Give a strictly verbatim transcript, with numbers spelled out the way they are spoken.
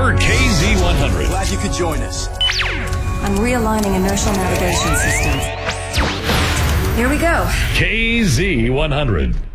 for K Z one hundred. Glad you could join us. I'm realigning inertial navigation systems. Here we go. K Z one hundred.